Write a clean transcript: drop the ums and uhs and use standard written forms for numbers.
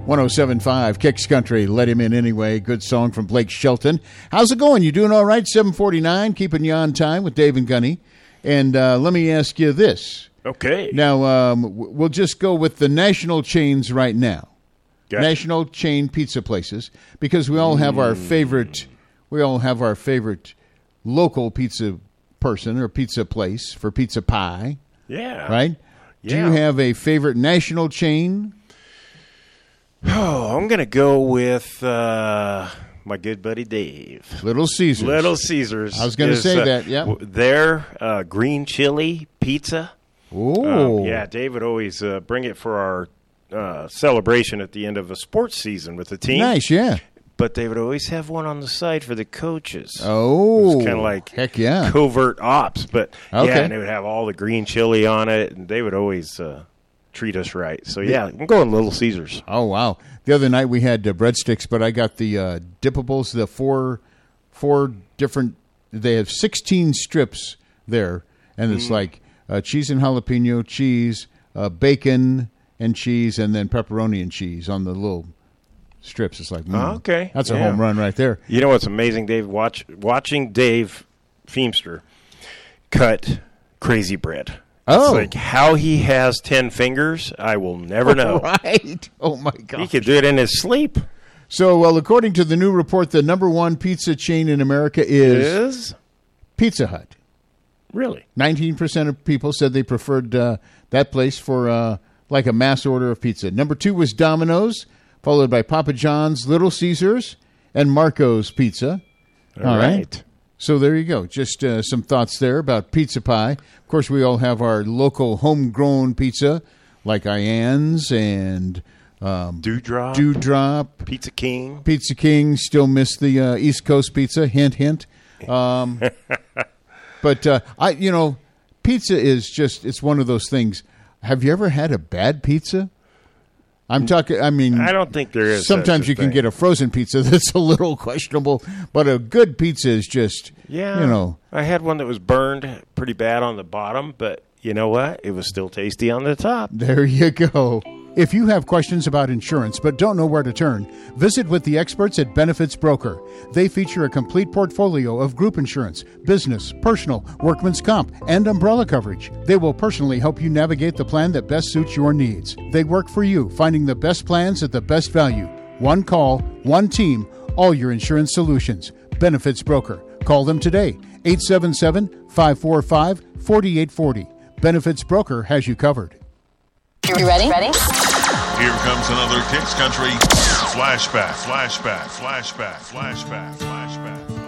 107.5 Kicks Country, Let Him In Anyway. Good song from Blake Shelton. How's it going? You doing all right? 7:49, keeping you on time with Dave and Gunny. And let me ask you this. Okay. Now, we'll just go with the national chains right now. Gotcha. National chain pizza places, because we all have our favorite local pizza person or pizza place for pizza pie. Yeah. Right? Yeah. Do you have a favorite national chain? Oh, I'm going to go with my good buddy Dave. Little Caesars. Little Caesars. I was going to say that, yeah. Their green chili pizza. Oh. Yeah, Dave would always bring it for our celebration at the end of a sports season with the team. Nice, yeah. But they would always have one on the side for the coaches. Oh. It was kind of like heck yeah. covert ops. But, okay. yeah, and they would have all the green chili on it, and they would always treat us right. So, yeah, I'm going Little Caesars. Oh, wow. The other night we had breadsticks, but I got the dippables, the four different, they have 16 strips there, and it's like cheese and jalapeno, cheese, bacon and cheese, and then pepperoni and cheese on the little strips. It's like, okay. That's a home run right there. You know what's amazing, Dave? Watching Dave Feemster cut crazy bread. Oh. It's like how he has 10 fingers, I will never know. Right. Oh, my God. He could do it in his sleep. So, well, according to the new report, the number one pizza chain in America is Pizza Hut. Really? 19% of people said they preferred that place for like a mass order of pizza. Number 2 was Domino's, followed by Papa John's, Little Caesars, and Marco's Pizza. All right. So there you go. Just some thoughts there about pizza pie. Of course, we all have our local homegrown pizza, like Ian's and Dewdrop. Pizza King. Pizza King. Still miss the East Coast pizza. Hint, hint. But pizza is just—it's one of those things. Have you ever had a bad pizza? I'm talking. I mean, I don't think there is. Sometimes you can get a frozen pizza that's a little questionable, but a good pizza is just, I had one that was burned pretty bad on the bottom, but you know what? It was still tasty on the top. There you go. If you have questions about insurance but don't know where to turn, visit with the experts at Benefits Broker. They feature a complete portfolio of group insurance, business, personal, workman's comp, and umbrella coverage. They will personally help you navigate the plan that best suits your needs. They work for you, finding the best plans at the best value. One call, one team, all your insurance solutions. Benefits Broker. Call them today, 877-545-4840. Benefits Broker has you covered. You ready? Here comes another Kicks Country flashback.